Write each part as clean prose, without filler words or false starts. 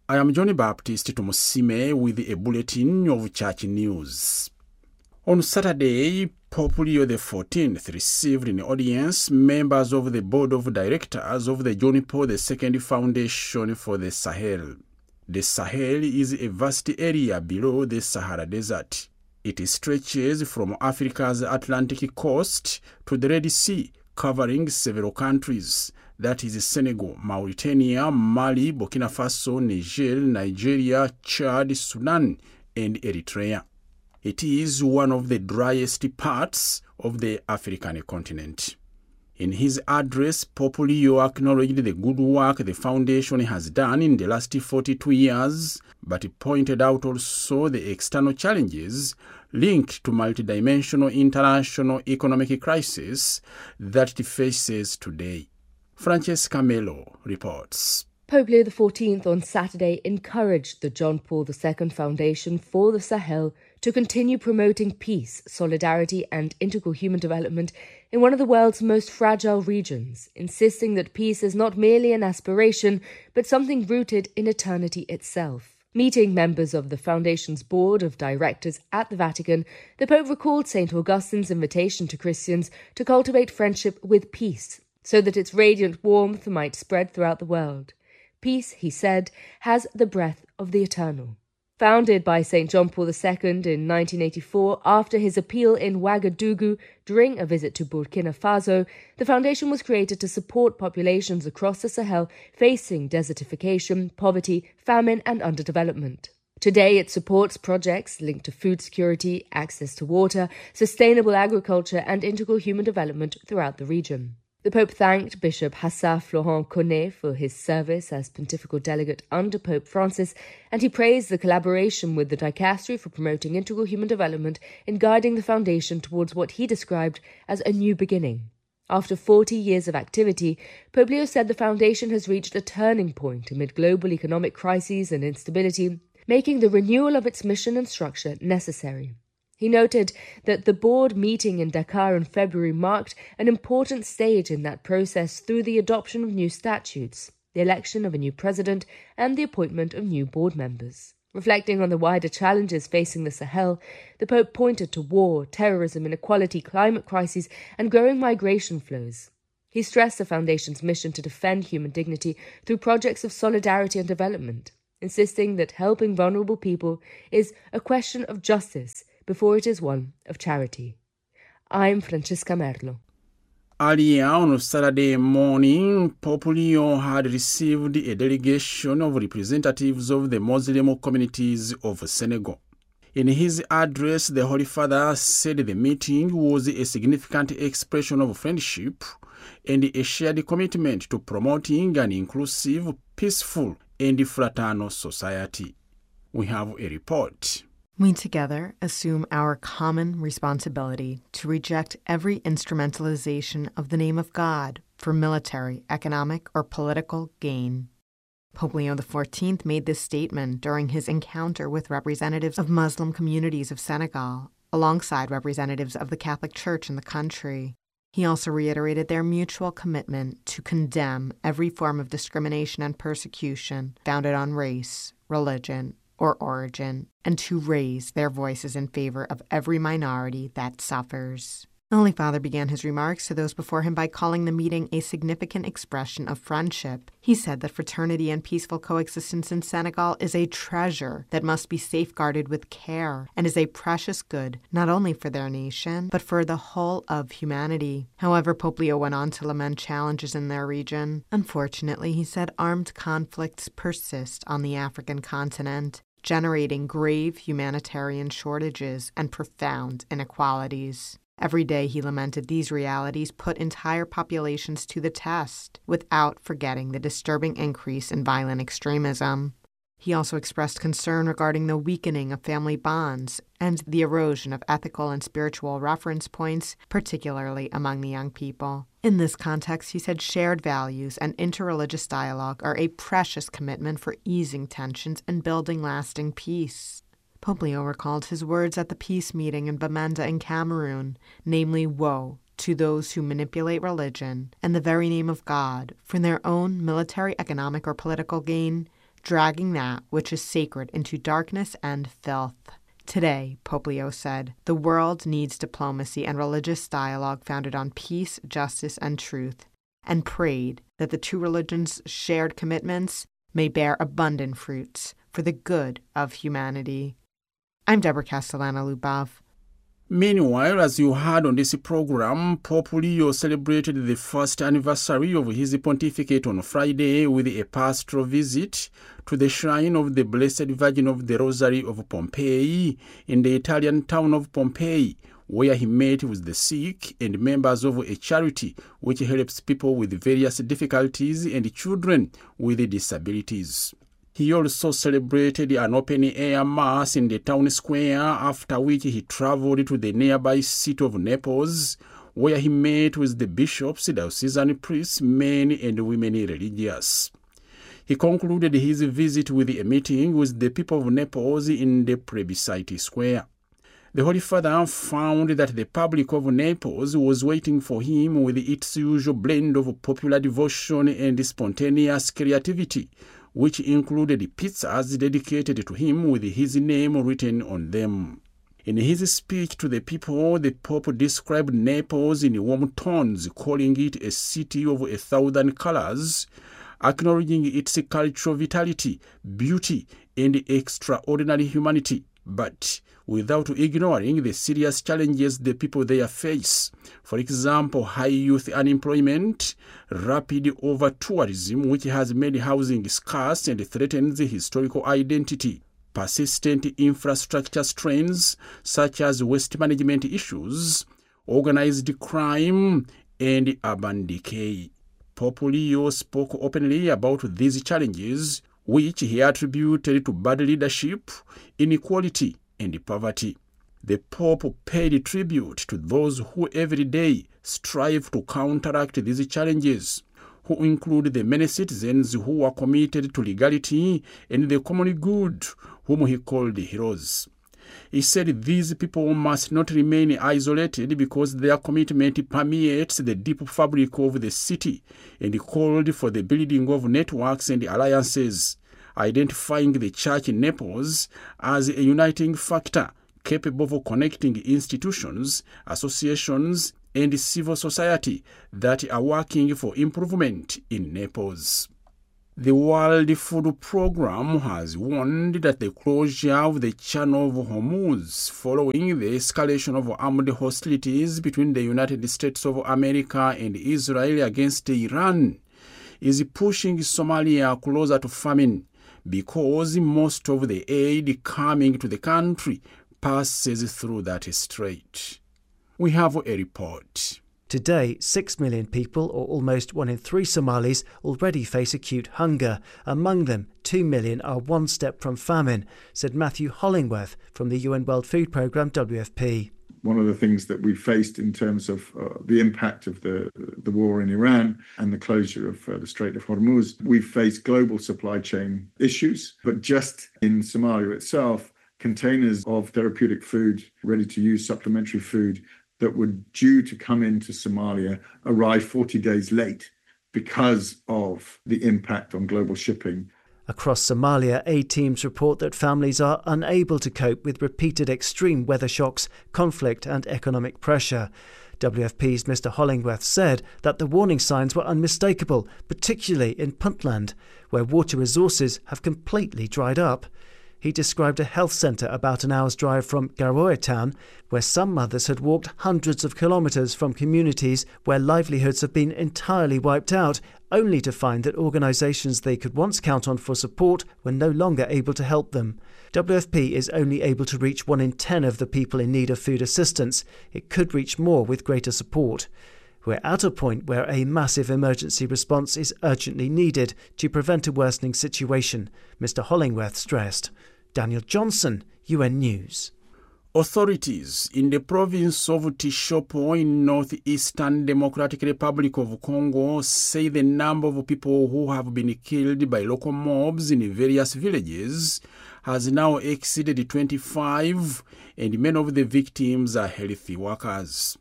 I am Johnny Baptist Tumusime with a bulletin of church news. On Saturday, Pope Leo XIV received in audience members of the board of directors of the John Paul II Foundation for the Sahel. The Sahel is a vast area below the Sahara Desert. It stretches from Africa's Atlantic coast to the Red Sea, covering several countries. That is Senegal, Mauritania, Mali, Burkina Faso, Niger, Nigeria, Chad, Sudan, and Eritrea. It is one of the driest parts of the African continent. In his address, Pope Leo acknowledged the good work the foundation has done in the last 42 years, but pointed out also the external challenges linked to multidimensional international economic crisis that it faces today. Francesca Melo reports. Pope Leo XIV on Saturday encouraged the John Paul II Foundation for the Sahel to continue promoting peace, solidarity and integral human development in one of the world's most fragile regions, insisting that peace is not merely an aspiration, but something rooted in eternity itself. Meeting members of the Foundation's board of directors at the Vatican, the Pope recalled St. Augustine's invitation to Christians to cultivate friendship with peace, so that its radiant warmth might spread throughout the world. Peace, he said, has the breath of the eternal. Founded by St. John Paul II in 1984 after his appeal in Ouagadougou during a visit to Burkina Faso, the foundation was created to support populations across the Sahel facing desertification, poverty, famine and underdevelopment. Today, it supports projects linked to food security, access to water, sustainable agriculture and integral human development throughout the region. The Pope thanked Bishop Hassa Florent Connet for his service as pontifical delegate under Pope Francis, and he praised the collaboration with the dicastery for promoting integral human development in guiding the foundation towards what he described as a new beginning. After 40 years of activity, Pope Leo said the foundation has reached a turning point amid global economic crises and instability, making the renewal of its mission and structure necessary. He noted that the board meeting in Dakar in February marked an important stage in that process through the adoption of new statutes, the election of a new president, and the appointment of new board members. Reflecting on the wider challenges facing the Sahel, the Pope pointed to war, terrorism, inequality, climate crises, and growing migration flows. He stressed the Foundation's mission to defend human dignity through projects of solidarity and development, insisting that helping vulnerable people is a question of justice before it is one of charity. I'm Francesca Merlo. Earlier on Saturday morning, Pope Leo had received a delegation of representatives of the Muslim communities of Senegal. In his address, the Holy Father said the meeting was a significant expression of friendship and a shared commitment to promoting an inclusive, peaceful, and fraternal society. We have a report. We together assume our common responsibility to reject every instrumentalization of the name of God for military, economic, or political gain. Pope Leo XIV made this statement during his encounter with representatives of Muslim communities of Senegal, alongside representatives of the Catholic Church in the country. He also reiterated their mutual commitment to condemn every form of discrimination and persecution founded on race, religion, or origin, and to raise their voices in favor of every minority that suffers. The Holy Father began his remarks to those before him by calling the meeting a significant expression of friendship. He said that fraternity and peaceful coexistence in Senegal is a treasure that must be safeguarded with care and is a precious good not only for their nation, but for the whole of humanity. However, Pope Leo went on to lament challenges in their region. Unfortunately, he said armed conflicts persist on the African continent, generating grave humanitarian shortages and profound inequalities. Every day he lamented these realities put entire populations to the test, without forgetting the disturbing increase in violent extremism. He also expressed concern regarding the weakening of family bonds and the erosion of ethical and spiritual reference points, particularly among the young people. In this context, he said shared values and interreligious dialogue are a precious commitment for easing tensions and building lasting peace. Pope Leo recalled his words at the peace meeting in Bamenda in Cameroon, namely, woe to those who manipulate religion and the very name of God for their own military, economic, or political gain, dragging that which is sacred into darkness and filth. Today, Pope Leo said, the world needs diplomacy and religious dialogue founded on peace, justice, and truth, and prayed that the two religions' shared commitments may bear abundant fruits for the good of humanity. I'm Deborah Castellano-Lubov. Meanwhile, as you heard on this program, Pope Leo celebrated the first anniversary of his pontificate on Friday with a pastoral visit to the shrine of the Blessed Virgin of the Rosary of Pompeii in the Italian town of Pompeii, where he met with the sick and members of a charity which helps people with various difficulties and children with disabilities. He also celebrated an open-air mass in the town square, after which he traveled to the nearby city of Naples, where he met with the bishops, diocesan priests, men and women religious. He concluded his visit with a meeting with the people of Naples in the plebiscite square. The Holy Father found that the public of Naples was waiting for him with its usual blend of popular devotion and spontaneous creativity, which included pizzas dedicated to him with his name written on them. In his speech to the people, the Pope described Naples in warm tones, calling it a city of 1,000 colors, acknowledging its cultural vitality, beauty, and extraordinary humanity, but without ignoring the serious challenges the people there face. For example, high youth unemployment, rapid over-tourism, which has made housing scarce and threatens historical identity, persistent infrastructure strains such as waste management issues, organized crime, and urban decay. Pope Leo spoke openly about these challenges, which he attributed to bad leadership, inequality, and poverty. The Pope paid tribute to those who every day strive to counteract these challenges, who include the many citizens who are committed to legality and the common good, whom he called heroes. He said these people must not remain isolated because their commitment permeates the deep fabric of the city, and he called for the building of networks and alliances, identifying the church in Naples as a uniting factor capable of connecting institutions, associations, and civil society that are working for improvement in Naples. The World Food Programme has warned that the closure of the Channel of Hormuz following the escalation of armed hostilities between the United States of America and Israel against Iran is pushing Somalia closer to famine, because most of the aid coming to the country passes through that strait. We have a report. Today, 6 million people, or almost 1 in 3 Somalis, already face acute hunger. Among them, 2 million are one step from famine, said Matthew Hollingworth from the UN World Food Programme WFP. One of the things that we faced in terms of the impact of the war in Iran and the closure of the Strait of Hormuz, we faced global supply chain issues. But just in Somalia itself, containers of therapeutic food, ready-to-use supplementary food that were due to come into Somalia arrived 40 days late because of the impact on global shipping. Across Somalia, aid teams report that families are unable to cope with repeated extreme weather shocks, conflict and economic pressure. WFP's Mr. Hollingworth said that the warning signs were unmistakable, particularly in Puntland, where water resources have completely dried up. He described a health centre about an hour's drive from Garowe town, where some mothers had walked hundreds of kilometres from communities where livelihoods have been entirely wiped out, only to find that organisations they could once count on for support were no longer able to help them. WFP is only able to reach 1 in 10 of the people in need of food assistance. It could reach more with greater support. We're at a point where a massive emergency response is urgently needed to prevent a worsening situation, Mr. Hollingworth stressed. Daniel Johnson, UN News. Authorities in the province of Tishopo in northeastern Democratic Republic of Congo say the number of people who have been killed by local mobs in various villages has now exceeded 25, and many of the victims are healthy workers.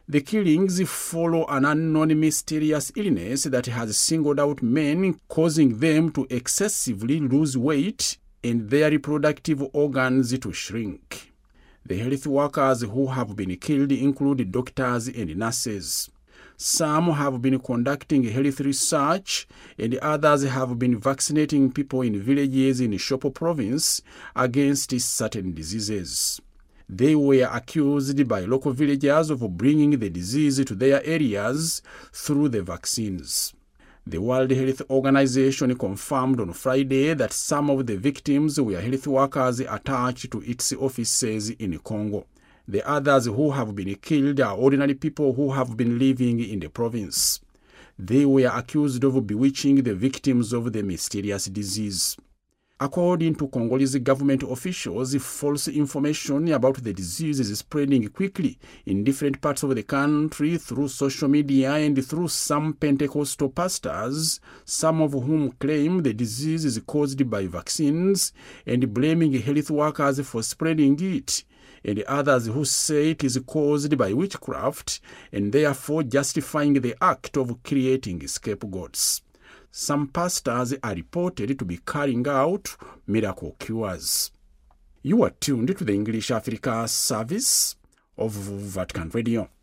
The killings follow an unknown mysterious illness that has singled out men, causing them to excessively lose weight and their reproductive organs to shrink. The health workers who have been killed include doctors and nurses. Some have been conducting health research, and others have been vaccinating people in villages in Shopo province against certain diseases. They were accused by local villagers of bringing the disease to their areas through the vaccines. The World Health Organization confirmed on Friday that some of the victims were health workers attached to its offices in Congo. The others who have been killed are ordinary people who have been living in the province. They were accused of bewitching the victims of the mysterious disease. According to Congolese government officials, false information about the disease is spreading quickly in different parts of the country through social media and through some Pentecostal pastors, some of whom claim the disease is caused by vaccines and blaming health workers for spreading it, and others who say it is caused by witchcraft and therefore justifying the act of creating scapegoats. Some pastors are reported to be carrying out miracle cures. You are tuned to the English Africa service of Vatican Radio.